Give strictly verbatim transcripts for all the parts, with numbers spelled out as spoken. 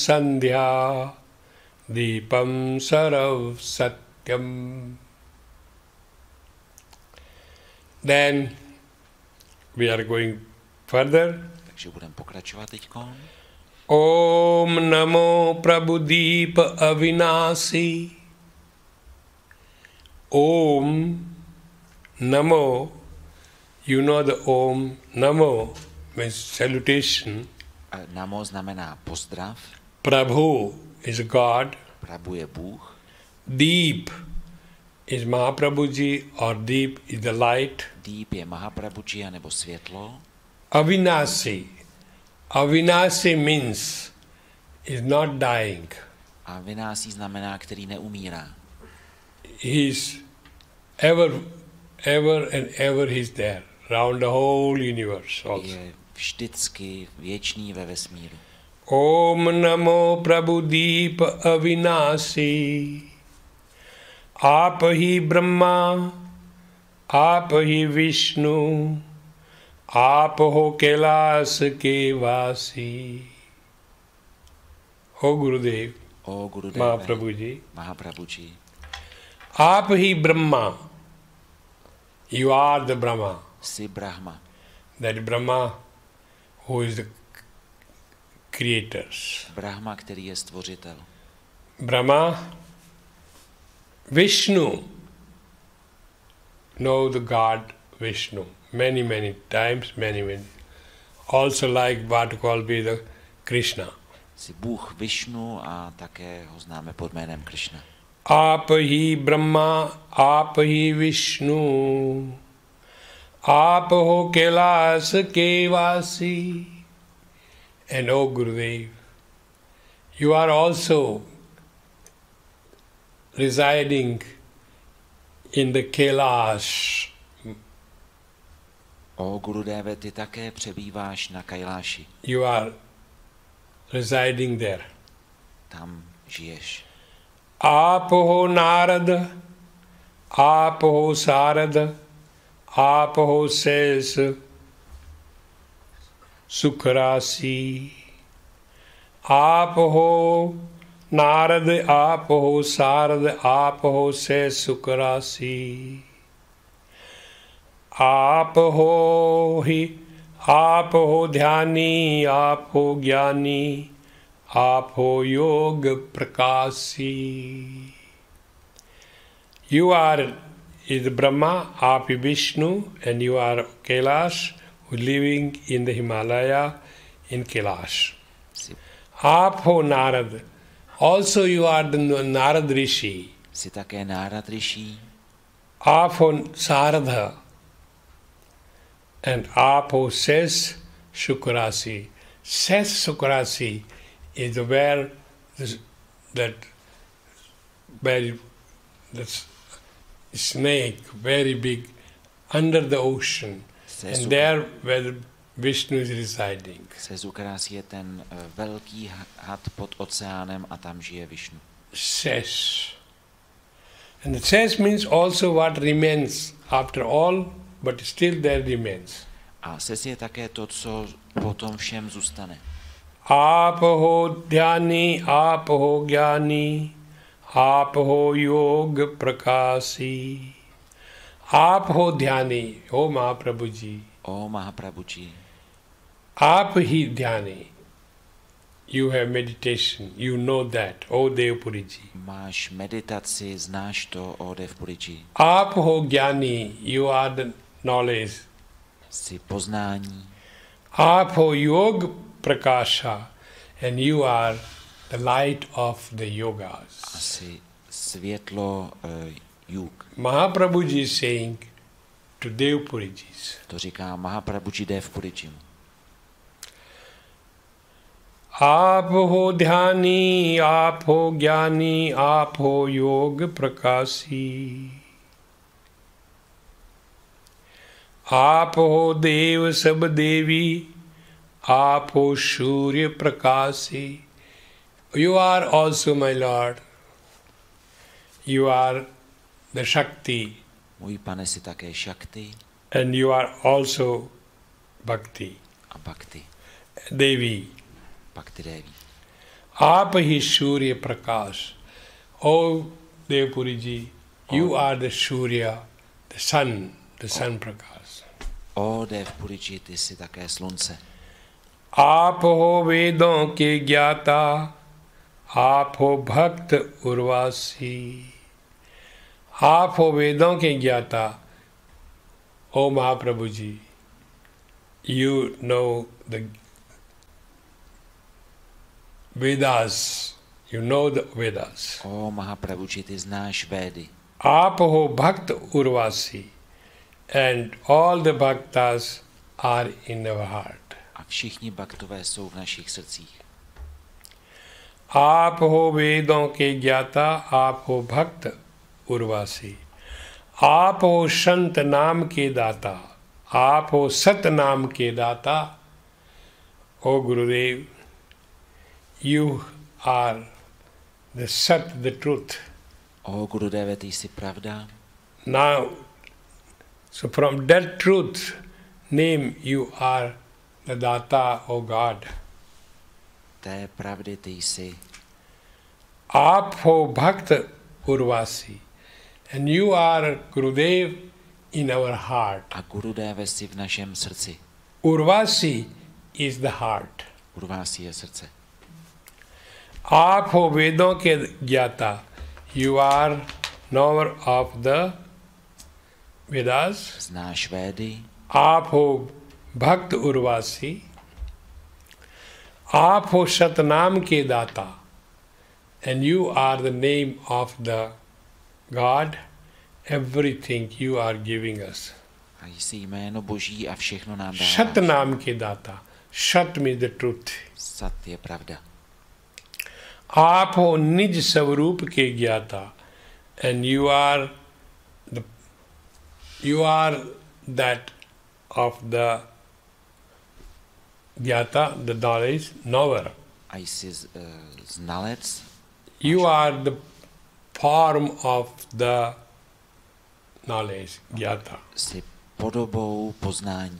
Sandhya Deepam Sarav Satyam. Then we are going further. Takže budeme pokračovat teďkon. Om Namo Prabhudeep Avinasi. Om Namo. You know the Om Namo means salutation. Namo znamená pozdrav. Prabhu is God. Prabhu je Bůh. Deep is Mahaprabhuji or Deep is the light. Deep je Mahaprabhuji nebo světlo. Avinasi. Avinasi means is not dying. Avinasi znamená, který neumírá. He is ever, ever and ever he is there, round the whole universe also. Je vždycky věčný ve vesmíru. Om Namo Prabhudeep Avinasi. Aap hi Brahma, aap hi Vishnu, aap ho Kailas ke Vasi. O Gurudev, O Gurudeve, Mahaprabhuji. Mahaprabhuji. Aap hi Brahma. You are the Brahma. Jsi Brahma. That Brahma who is the creators. Brahma, který je stvořitel. Brahma, Vishnu. Know the God Vishnu. Many, many times, many, many. Also like what called be the Krishna. Jsi Bůh Višnu a také ho známe pod jménem Krishna. Aap hi Brahma, aap hi Vishnu, aap ho Kailas ke Vasi. And O Gurudev, you are also residing in the Kailash. O Gurudeve, ty také přebýváš na Kailáši. You are residing there. Tam žiješ. Aap ho Narad, aap ho Sarad, aap ho Ses, Sukhrasi. Aap ho Narad, aap ho Sarad, aap ho Ses, Sukhrasi. Aap ho hi, aap ho Dhyani, aap ho Gyani, aap ho Yog Prakasi. You are is Brahma, aap is Vishnu, and you are Kailash, who living in the Himalaya in Kailash. Aap ho Narad. Also you are the Narad Rishi. Jsi také Nárad Rishi. Aap ho Saradha. And aap ho Ses Shukrasi. Ses Shukrasi is where this, that very the snake, very big, under the ocean. And there where Vishnu is residing. Sesukras je ten uh, velký had pod oceánem a tam žije Višnu. Ses. And the ses means also what remains after all, but still there remains. A ses je také to, co potom všem zůstane. Aap ho Dhyani, aap ho Gyani, aap ho Yog Prakasi. Aap ho Dhyani, O Mahaprabhuji. O Mahaprabhuji. Aap hi Dhyani. You have meditation, you know that, O Devpuriji. Máš meditaci, znáš to, o Devpuriji. Aap ho Gyani, you are the knowledge. Jsi poznání. Aap ho Yog Prakasha, and you are the light of the yogas. A jsi světlo uh, jug. Mahaprabhuji is saying to Devpurijis. To říká Mahaprabhuji Devpurijimu. Aap ho Dhyani, aap ho Gyani, aap ho Yog Prakasi. Aap ho Dev Sab Devi, aap ho Shurya Prakasi. You are also, my Lord. You are the Shakti. Můj pane, si také Shakti. And you are also Bhakti. A Bhakti. Devi. Bhakti Devi. आप ही Surya Prakash. Oh Devpuri ji, you are the Surya, the sun, the sun prakash. O Devpuri ji, ty jsi také slunce. आप हो वेदों के ज्ञाता, आप हो भक्त उर्वासी. आप हो वेदों के ज्ञाता. O Mahaprabhu ji, you know the Vedas. You know the Vedas. O Mahaprabhu ji, ty znáš Védy. आप हो भक्त उर्वासी. And all the bhaktas are in our heart. A všichni bhaktové jsou v našich srdcích. आप हो वेदों के ज्ञाता, आप हो भक्त उर्वासी. आप हो संत नाम के दाता, आप हो सत नाम के दाता. O Gurudev, you are the Sat, the truth. O Gurudeve, ty jsi pravda. Now, so from that truth name you are the Data, O God. Té pravdy ty jsi. आप हो भक्त उर्वासी. And you are Gurudev in our heart. A Gurudeve jsi v našem srdci. Urvasi is the heart. Urvasi je srdce. आप हो वेदों के ज्ञाता. You are knower of the Vedas. Znáš Védy. आप हो भक्त उर्वासी. आप हो सतनाम के दाता. And you are the name of the God. Everything you are giving us. A jsi jméno Boží a všechno nám dáváš. Satnam के दाता. Sat means the truth. Sat je pravda. आप हो निज स्वरूप के ज्ञाता. And you are the you are that of the ज्ञाता, the knowledge, knower. A jsi uh, znalec. You are the form of the knowledge, ज्ञाता. Jsi podobou poznání.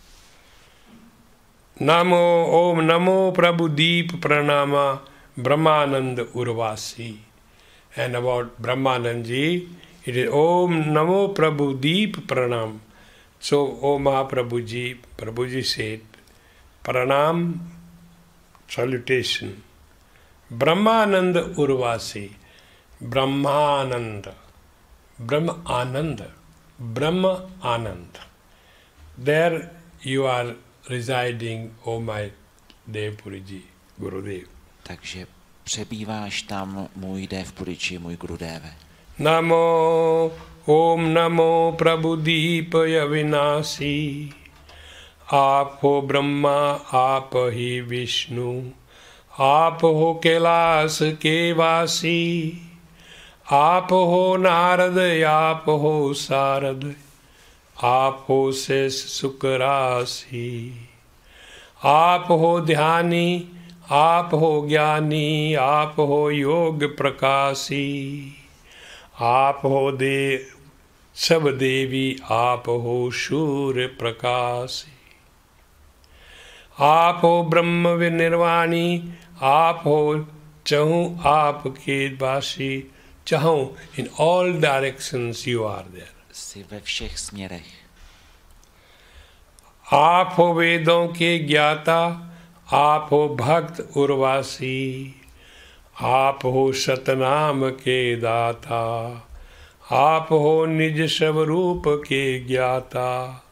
Namo Om Namo Prabhu Deep Pranama Brahmanand Urvasi. And about Brahmanandji, it is Om Namo Prabhu Deep Pranam. So, O Mahaprabhu ji, Prabhuji said, Pranam, salutation. Brahmanand Urvasi. Brahmananda. Brahma Ananda. Brahma Ananda. There you are residing, O my Devpuri ji, Gurudev. Takže přebýváš tam, můj Devpuriči, můj Gurudeve. Namo Om Namo Prabhu Deepaya Vinasi. आप हो ब्रह्मा, आप ही विष्णु, आप हो कैलाश के वासी. आप हो नारद, आप हो सारद, आप हो शेष सुकरासी. आप हो ध्यानी, आप हो ज्ञानी, आप हो योग प्रकाशी. आप हो देव सब देवी, आप हो सूर्य प्रकाशी. आप हो ब्रह्म विनिर्वाणी, आप हो चहु आपके वासी. चहु in all directions you are there. Jsi ve všech směrech. आप हो वेदों के ज्ञाता, आप हो भक्त उर्वासी. आप हो सतनाम के दाता, आप हो निज स्वरूप के ज्ञाता.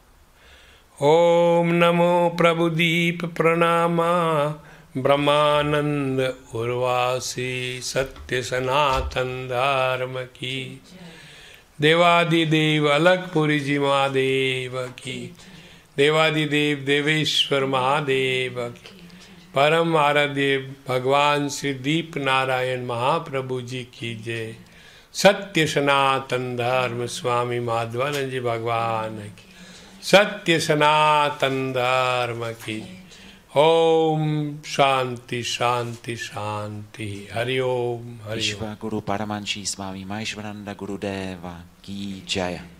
ओम नमो प्रभुदीप प्रणामा ब्रह्मानंद उर्वासी. सत्य सनातन धर्म की. देवादिदेव अलकपुरी जी महादेव की. देवादिदेव देवेश्वर महादेव की. परम आराध्य भगवान श्री दीप नारायण महाप्रभु जी की जय. सत्य सनातन धर्म स्वामी माधवानंद जी भगवान की. सत्य सनातन धर्म की. ओम शांति शांति शांति. हरि ओम हरि ओम. Višva Guru Paramanší Swami Maheshwaranda Gurudeva Ki Jaya.